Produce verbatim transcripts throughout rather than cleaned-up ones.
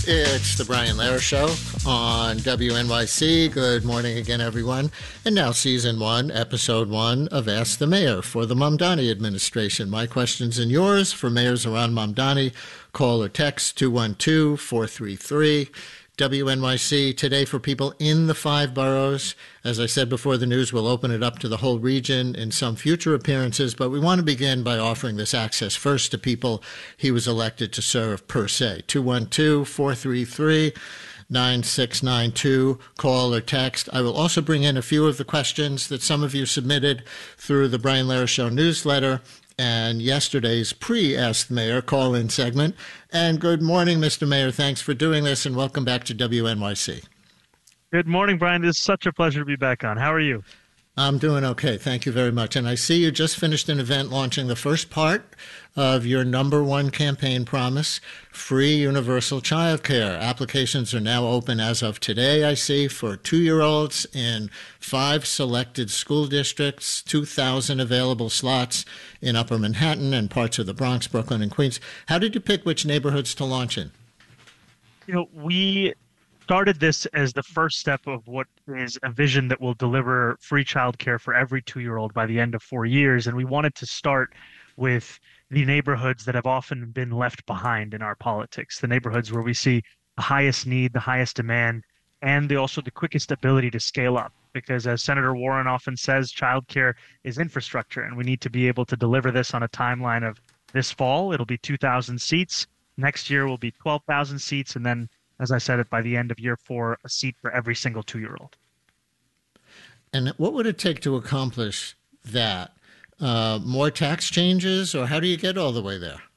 It's the Brian Lehrer Show on W N Y C. Good morning again, everyone. And now season one, episode one of Ask the Mayor for the Mamdani administration. My questions and yours for mayors around Mamdani. Call or text two one two, four three three. W N Y C today for people in the five boroughs. As I said before the news, we'll open it up to the whole region in some future appearances, but we want to begin by offering this access first to people he was elected to serve per se. two one two, four three three, nine six nine two. Call or text. I will also bring in a few of the questions that some of you submitted through the Brian Lehrer Show newsletter and yesterday's pre-Ask the Mayor call-in segment. And good morning, Mister Mayor. Thanks for doing this, and welcome back to W N Y C. Good morning, Brian. It is such a pleasure to be back on. How are you? I'm doing okay. Thank you very much. And I see you just finished an event launching the first part of your number one campaign promise, free universal child care. Applications are now open as of today, I see, for two-year-olds in five selected school districts, two thousand available slots in Upper Manhattan and parts of the Bronx, Brooklyn, and Queens. How did you pick which neighborhoods to launch in? You know, we started this as the first step of what is a vision that will deliver free childcare for every two-year-old by the end of four years. And we wanted to start with the neighborhoods that have often been left behind in our politics, the neighborhoods where we see the highest need, the highest demand, and the, also the quickest ability to scale up. Because as Senator Warren often says, childcare is infrastructure, and we need to be able to deliver this on a timeline of this fall. It'll be two thousand seats. Next year will be twelve thousand seats, and then as I said, it by the end of year four, a seat for every single two-year-old. And what would it take to accomplish that? Uh, more tax changes, or how do you get all the way there?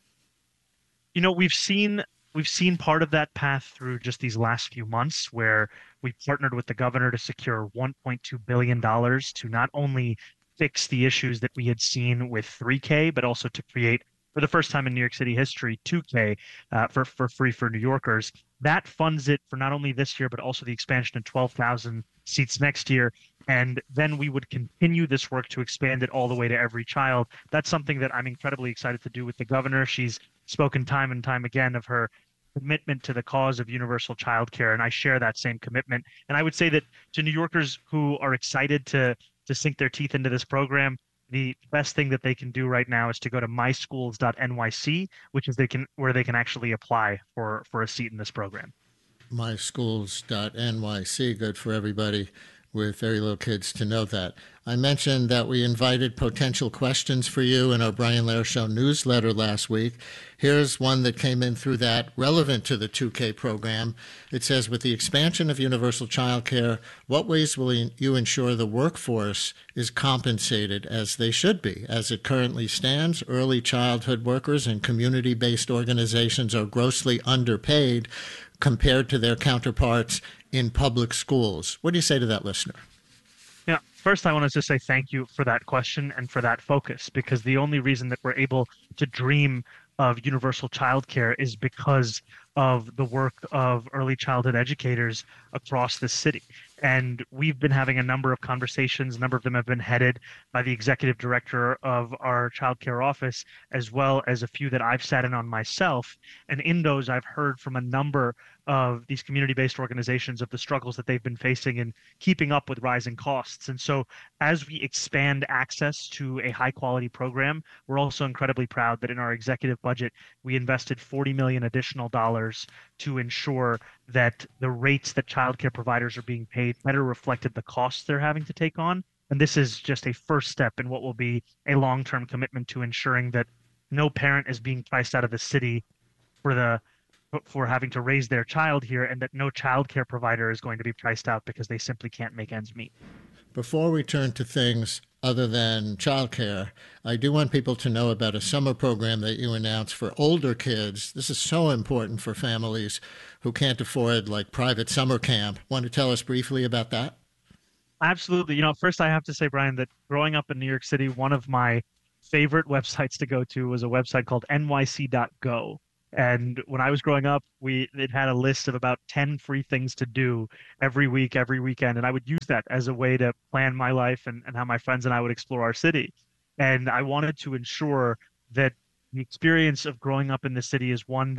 You know, we've seen we've seen part of that path through just these last few months, where we partnered with the governor to secure one point two billion dollars to not only fix the issues that we had seen with three K, but also to create, for the first time in New York City history, two K uh, for, for free for New Yorkers. That funds it for not only this year, but also the expansion of twelve thousand seats next year. And then we would continue this work to expand it all the way to every child. That's something that I'm incredibly excited to do with the governor. She's spoken time and time again of her commitment to the cause of universal childcare, and I share that same commitment. And I would say that to New Yorkers who are excited to to sink their teeth into this program, the best thing that they can do right now is to go to my schools dot N Y C, which is they can where they can actually apply for, for a seat in this program. my schools dot N Y C, good for everybody with very little kids to know that. I mentioned that we invited potential questions for you in our Brian Lehrer Show newsletter last week. Here's one that came in through that, relevant to the two K program. It says, with the expansion of universal child care, what ways will you ensure the workforce is compensated as they should be? As it currently stands, early childhood workers and community-based organizations are grossly underpaid compared to their counterparts in public schools. What do you say to that listener? Yeah, first I want to just say thank you for that question and for that focus, because the only reason that we're able to dream of universal childcare is because of the work of early childhood educators across the city. And we've been having a number of conversations. A number of them have been headed by the executive director of our child care office, as well as a few that I've sat in on myself. And in those, I've heard from a number of these community-based organizations of the struggles that they've been facing in keeping up with rising costs. And so as we expand access to a high-quality program, we're also incredibly proud that in our executive budget, we invested forty million dollars additional dollars to ensure that the rates that childcare providers are being paid better reflected the costs they're having to take on. And this is just a first step in what will be a long-term commitment to ensuring that no parent is being priced out of the city for the for having to raise their child here, and that no childcare provider is going to be priced out because they simply can't make ends meet. Before we turn to things other than childcare, I do want people to know about a summer program that you announced for older kids. This is so important for families who can't afford like private summer camp. Want to tell us briefly about that? Absolutely. You know, first I have to say, Brian, that growing up in New York City, one of my favorite websites to go to was a website called N Y C dot go. And when I was growing up, we it had a list of about ten free things to do every week, every weekend. And I would use that as a way to plan my life and, and how my friends and I would explore our city. And I wanted to ensure that the experience of growing up in the city is one that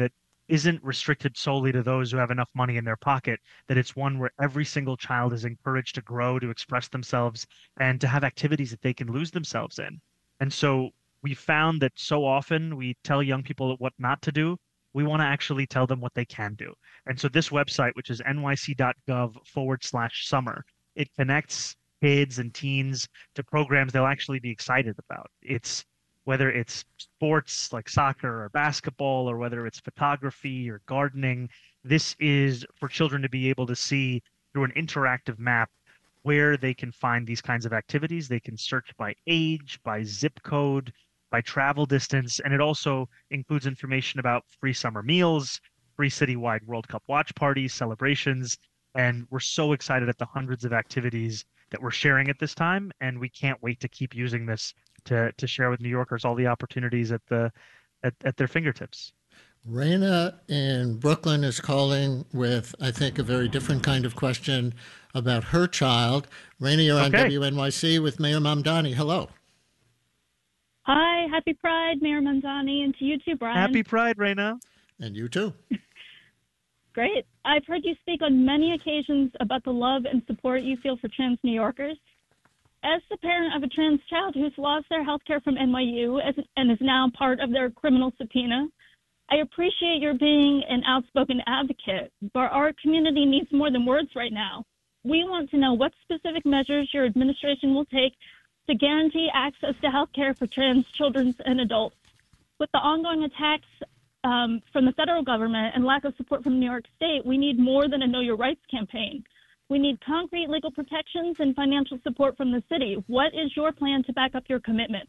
isn't restricted solely to those who have enough money in their pocket, that it's one where every single child is encouraged to grow, to express themselves, and to have activities that they can lose themselves in. And so we found that so often we tell young people what not to do. We want to actually tell them what they can do. And so this website, which is nyc.gov forward slash summer, it connects kids and teens to programs they'll actually be excited about. It's whether it's sports like soccer or basketball, or whether it's photography or gardening. This is for children to be able to see through an interactive map where they can find these kinds of activities. They can search by age, by zip code, by travel distance, and it also includes information about free summer meals, free citywide World Cup watch parties, celebrations, and we're so excited at the hundreds of activities that we're sharing at this time, and we can't wait to keep using this to to share with New Yorkers all the opportunities at the at, at their fingertips. Raina in Brooklyn is calling with, I think, a very different kind of question about her child. Raina, you're on Okay. W N Y C with Mayor Mamdani. Hello. Hi, happy Pride, Mayor Manzani, and to you too, Brian. Happy Pride, Raina. And you too. Great. I've heard you speak on many occasions about the love and support you feel for trans New Yorkers. As the parent of a trans child who's lost their health care from N Y U as, and is now part of their criminal subpoena, I appreciate your being an outspoken advocate, but our community needs more than words right now. We want to know what specific measures your administration will take to guarantee access to health care for trans children and adults. With the ongoing attacks um, from the federal government and lack of support from New York State, we need more than a Know Your Rights campaign. We need concrete legal protections and financial support from the city. What is your plan to back up your commitment?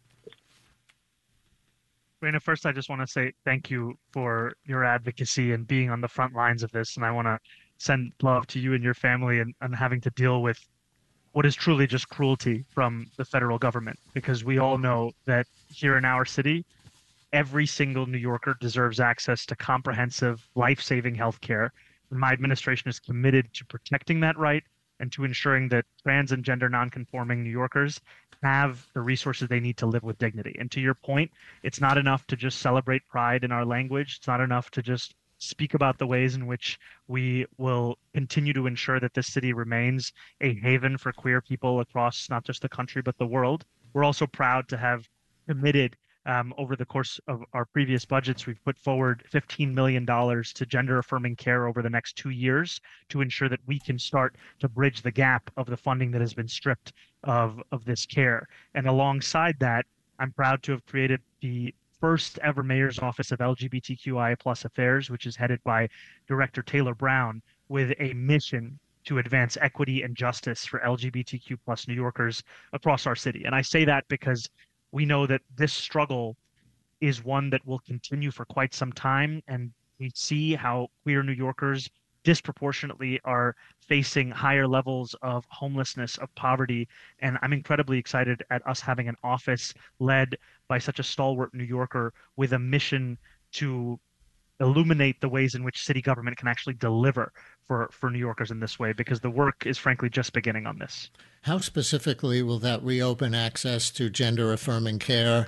Raina, first, I just want to say thank you for your advocacy and being on the front lines of this. And I want to send love to you and your family and, and having to deal with what is truly just cruelty from the federal government, because we all know that here in our city, every single New Yorker deserves access to comprehensive, life-saving health care. And my administration is committed to protecting that right and to ensuring that trans and gender nonconforming New Yorkers have the resources they need to live with dignity. And to your point, it's not enough to just celebrate pride in our language. It's not enough to just speak about the ways in which we will continue to ensure that this city remains a haven for queer people across not just the country, but the world. We're also proud to have committed Um, over the course of our previous budgets, we've put forward fifteen million dollars to gender affirming care over the next two years to ensure that we can start to bridge the gap of the funding that has been stripped of, of this care. And alongside that, I'm proud to have created the first ever mayor's office of L G B T Q I plus affairs, which is headed by Director Taylor Brown, with a mission to advance equity and justice for L G B T Q plus New Yorkers across our city. And I say that because we know that this struggle is one that will continue for quite some time, and we see how queer New Yorkers disproportionately are facing higher levels of homelessness, of poverty, and I'm incredibly excited at us having an office led by such a stalwart New Yorker with a mission to illuminate the ways in which city government can actually deliver for, for New Yorkers in this way, because the work is frankly just beginning on this. How specifically will that reopen access to gender affirming care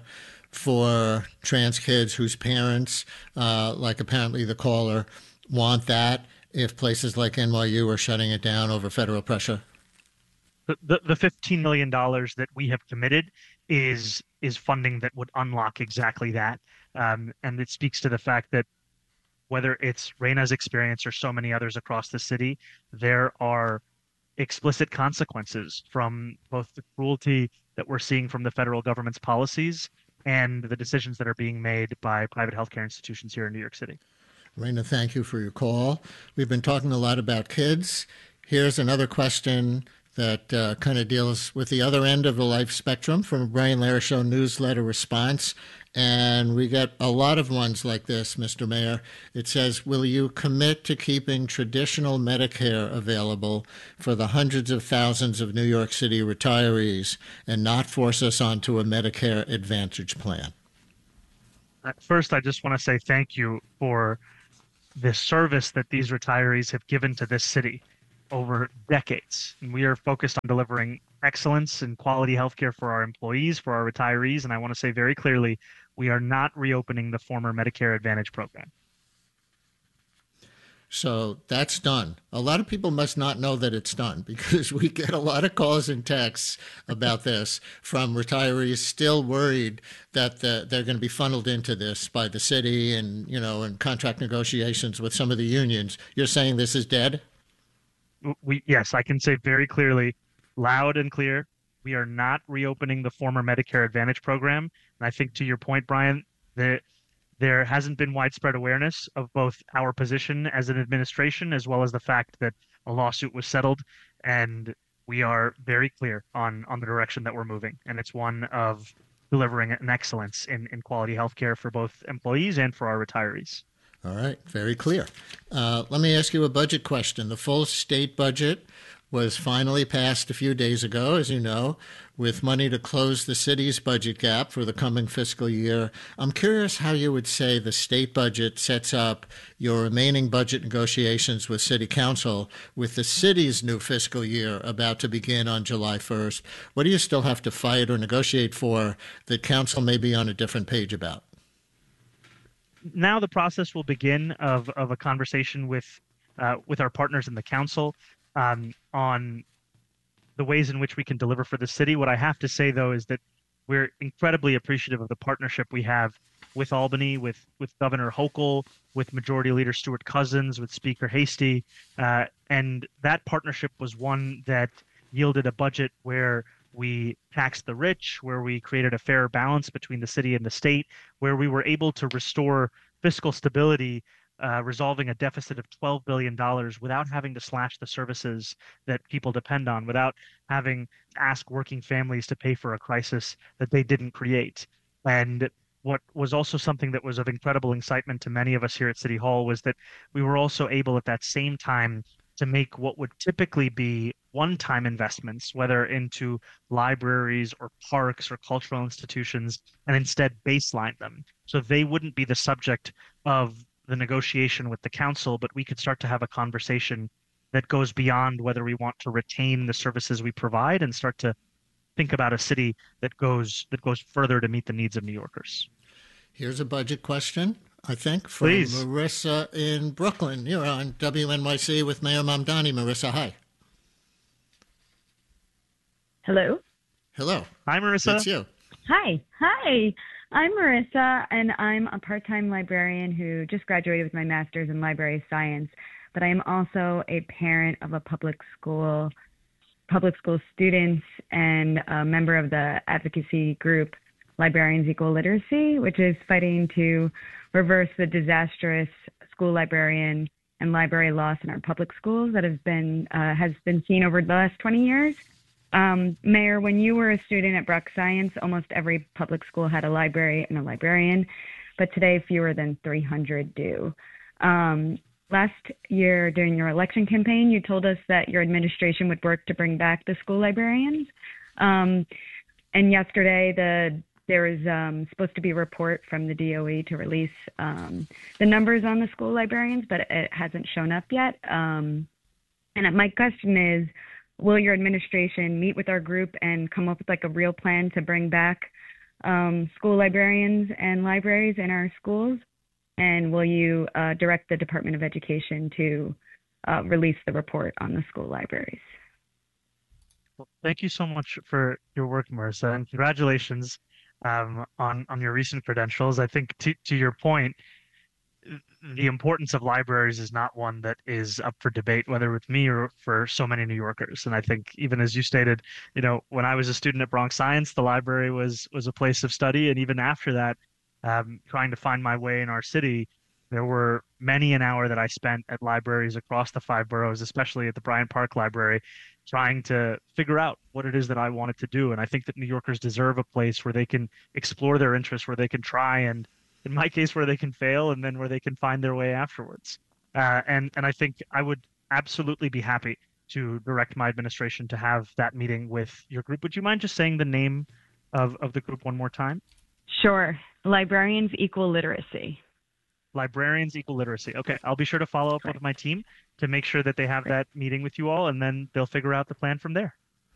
for trans kids whose parents, uh, like apparently the caller, want that if places like N Y U are shutting it down over federal pressure? The, the, the fifteen million dollars that we have committed is is funding that would unlock exactly that. Um, and it speaks to the fact that whether it's Raina's experience or so many others across the city, there are explicit consequences from both the cruelty that we're seeing from the federal government's policies and the decisions that are being made by private healthcare institutions here in New York City. Raina, thank you for your call. We've been talking a lot about kids. Here's another question that uh, kind of deals with the other end of the life spectrum from a Brian Lehrer Show newsletter response. And we get a lot of ones like this, Mister Mayor. It says, will you commit to keeping traditional Medicare available for the hundreds of thousands of New York City retirees and not force us onto a Medicare Advantage plan? First, I just want to say thank you for the service that these retirees have given to this city over decades. And we are focused on delivering excellence and quality healthcare for our employees, for our retirees. And I want to say very clearly, we are not reopening the former Medicare Advantage program. So that's done. A lot of people must not know that it's done because we get a lot of calls and texts about this from retirees still worried that the, they're going to be funneled into this by the city and, you know, and contract negotiations with some of the unions. You're saying this is dead? We, yes, I can say very clearly, loud and clear, we are not reopening the former Medicare Advantage program. And I think to your point, Brian, that there hasn't been widespread awareness of both our position as an administration as well as the fact that a lawsuit was settled. And we are very clear on, on the direction that we're moving. And it's one of delivering an excellence in, in quality healthcare for both employees and for our retirees. All right, very clear. Uh, let me ask you a budget question. The full state budget was finally passed a few days ago, as you know, with money to close the city's budget gap for the coming fiscal year. I'm curious how you would say the state budget sets up your remaining budget negotiations with City Council with the city's new fiscal year about to begin on July first. What do you still have to fight or negotiate for that Council may be on a different page about? Now the process will begin of, of a conversation with uh, with our partners in the council um, on the ways in which we can deliver for the city. What I have to say, though, is that we're incredibly appreciative of the partnership we have with Albany, with with Governor Hochul, with Majority Leader Stuart Cousins, with Speaker Hastie, uh, and that partnership was one that yielded a budget where we taxed the rich, where we created a fair balance between the city and the state, where we were able to restore fiscal stability, uh, resolving a deficit of twelve billion dollars without having to slash the services that people depend on, without having to ask working families to pay for a crisis that they didn't create. And what was also something that was of incredible excitement to many of us here at City Hall was that we were also able at that same time to make what would typically be one-time investments, whether into libraries or parks or cultural institutions, and instead baseline them. So they wouldn't be the subject of the negotiation with the council, but we could start to have a conversation that goes beyond whether we want to retain the services we provide and start to think about a city that goes that goes further to meet the needs of New Yorkers. Here's a budget question, I think, from Please. Marissa in Brooklyn. You're on W N Y C with Mayor Mamdani. Marissa, hi. Hello. Hello. Hi, Marissa. It's you. Hi. Hi. I'm Marissa, and I'm a part-time librarian who just graduated with my master's in library science, but I am also a parent of a public school, public school students and a member of the advocacy group Librarians Equal Literacy, which is fighting to reverse the disastrous school librarian and library loss in our public schools that have been uh, has been seen over the last twenty years. Um, Mayor, when you were a student at Brock Science, almost every public school had a library and a librarian, but today fewer than three hundred do. Um, last year during your election campaign, you told us that your administration would work to bring back the school librarians. Um, and yesterday, the there was um, supposed to be a report from the D O E to release um, the numbers on the school librarians, but it hasn't shown up yet. Um, and my question is, will your administration meet with our group and come up with like a real plan to bring back um, school librarians and libraries in our schools? And will you uh, direct the Department of Education to uh, release the report on the school libraries? Well, thank you so much for your work, Marissa, and congratulations um, on, on your recent credentials. I think to, to your point, the importance of libraries is not one that is up for debate, whether with me or for so many New Yorkers. And I think even as you stated, you know, when I was a student at Bronx Science, the library was was a place of study. And even after that, um, trying to find my way in our city, there were many an hour that I spent at libraries across the five boroughs, especially at the Bryant Park Library, trying to figure out what it is that I wanted to do. And I think that New Yorkers deserve a place where they can explore their interests, where they can try, and in my case, where they can fail, and then where they can find their way afterwards. Uh, and, and I think I would absolutely be happy to direct my administration to have that meeting with your group. Would you mind just saying the name of, of the group one more time? Sure. Librarians Equal Literacy. Librarians Equal Literacy. Okay, I'll be sure to follow up Great. with my team to make sure that they have Great. that meeting with you all, and then they'll figure out the plan from there.